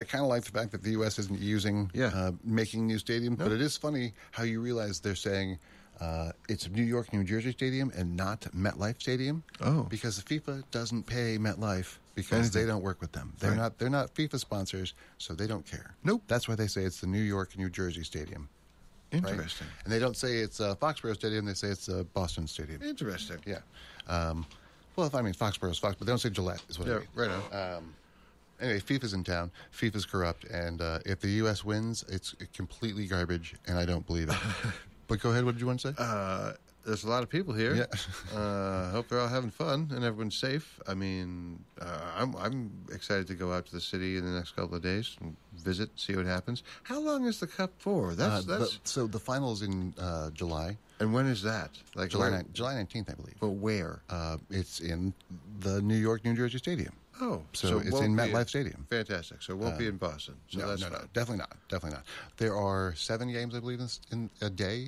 kind of like the fact that the U.S. isn't using making new stadiums, but it is funny how you realize they're saying it's New York, New Jersey Stadium and not MetLife Stadium. Oh, because the FIFA doesn't pay MetLife because they don't work with them. They're not FIFA sponsors, so they don't care. Nope. That's why they say it's the New York, New Jersey Stadium. Interesting. Right? And they don't say it's Foxborough Stadium. They say it's Boston Stadium. Interesting. Yeah. Well, if I mean Foxborough's Fox, but they don't say Gillette is what I mean. Right on. Anyway, FIFA's in town. FIFA's corrupt, and if the U.S. wins, it's completely garbage, and I don't believe it. But go ahead. What did you want to say? There's a lot of people here. Yeah. Hope they're all having fun and everyone's safe. I mean, I'm excited to go out to the city in the next couple of days and visit, see what happens. How long is the cup for? So the final's in July. And when is that? Like July 19th, I believe. But where? It's in the New York, New Jersey Stadium. Oh, so it's in MetLife Stadium. Fantastic. So it won't be in Boston. So no, definitely not. Definitely not. There are 7 games, I believe, in a day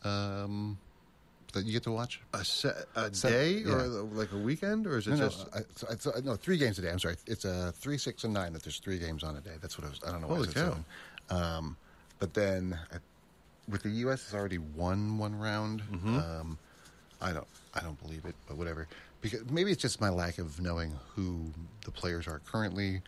that you get to watch. A day or like a weekend, or is it no, 3 games a day. I'm sorry. It's 3, 6, and 9. That there's 3 games on a day. That's what I don't know. Holy cow! But then with the U.S., it's already won one round. Mm-hmm. I don't believe it, but whatever. Because maybe it's just my lack of knowing who the players are currently.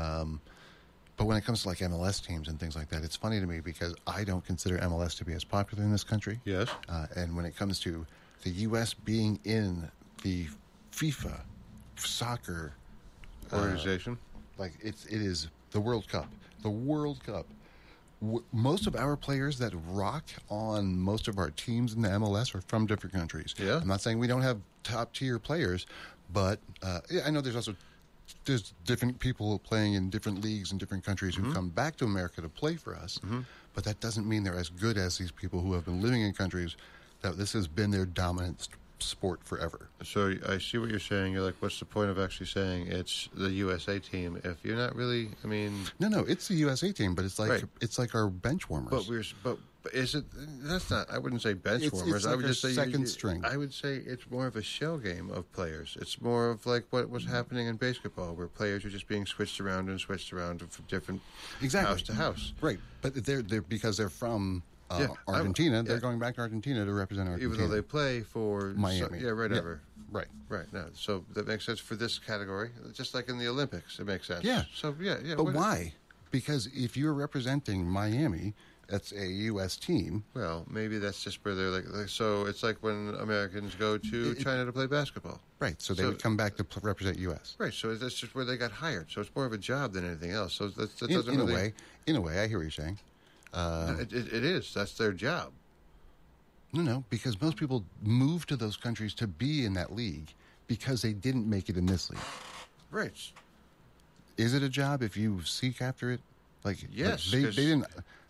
But when it comes to like MLS teams and things like that, it's funny to me because I don't consider MLS to be as popular in this country. Yes. And when it comes to the U.S. being in the FIFA soccer organization, like it is the World Cup. The World Cup. Most of our players that rock on most of our teams in the MLS are from different countries. Yeah. I'm not saying we don't have top-tier players, but I know there's different people playing in different leagues in different countries who come back to America to play for us, but that doesn't mean they're as good as these people who have been living in countries that this has been their dominant sport forever. So I see what you're saying. You're like, what's the point of actually saying it's the USA team if you're not really? I mean, no, it's the USA team, but it's like it's like our bench warmers. But is it? That's not. I wouldn't say bench warmers. It's like I would just say second string. I would say it's more of a shell game of players. It's more of like what was happening in basketball, where players are just being switched around from different house to house. Right, but they're because they're from. Argentina, they're going back to Argentina to represent Argentina. Even though they play for Miami. whatever. Right. No, so that makes sense for this category. Just like in the Olympics, it makes sense. Yeah. So, yeah. But why? Because if you're representing Miami, that's a U.S. team. Well, maybe that's just where they're like so it's like when Americans go to China to play basketball. Right, so they would come back to represent U.S. Right, so that's just where they got hired. So it's more of a job than anything else. So that doesn't in a way, I hear what you're saying. It is. That's their job. No, because most people move to those countries to be in that league because they didn't make it in this league. Right. Is it a job if you seek after it? Yes. They didn't.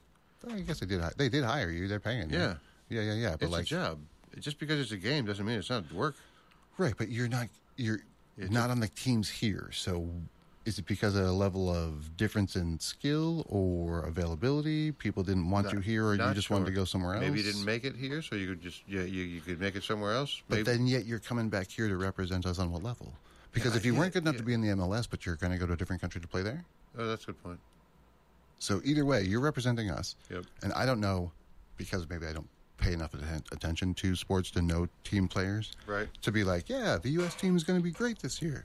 I guess they did. They did hire you. They're paying you. Yeah. But it's a job. Just because it's a game doesn't mean it's not work. Right, but you're not on the teams here. So is it because of a level of difference in skill or availability? People didn't want you here, or you just wanted to go somewhere else? Maybe you didn't make it here, so you could just you could make it somewhere else. But then yet you're coming back here to represent us on what level? Because if you weren't good enough to be in the MLS, but you're going to go to a different country to play there? Oh, that's a good point. So either way, you're representing us. Yep. And I don't know, because maybe I don't pay enough attention to sports to know team players. Right. To be like, yeah, the U.S. team is going to be great this year.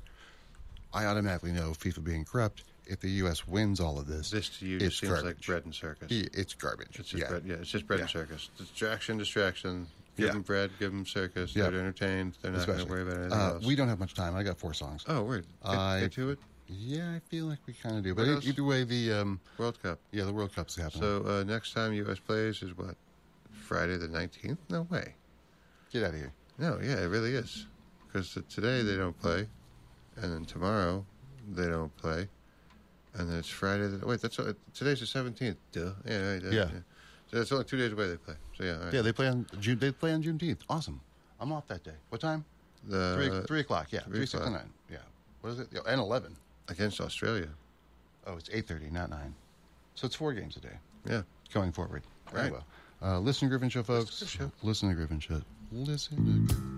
I automatically know FIFA being corrupt. If the U.S. wins all of this, to you just seems garbage. Like bread and circus. It's garbage. It's just bread. Yeah, it's just bread and circus. Distraction. Give them bread. Give them circus. They're entertained. They're not going to worry about anything else. We don't have much time. I got 4 songs. Oh, weird. Get to it. Yeah, I feel like we kind of do. But either way, the World Cup. Yeah, the World Cup's happening. So next time U.S. plays is what? Friday the 19th? No way. Get out of here. No, yeah, it really is. Because today they don't play, and then tomorrow they don't play, and then it's Friday. Today's the 17th. Duh. Yeah. So it's only 2 days away they play. So yeah. All right. Yeah, they play on Juneteenth. Awesome. I'm off that day. What time? 3 o'clock. Yeah, 3, 6, and 9. Yeah. What is it? And 11 against Australia. Oh, it's 8:30, not 9. So it's 4 games a day. Yeah, going forward. Right. Well, listen to Griffin Show, folks. Show. Listen to Griffin Show. Listen to.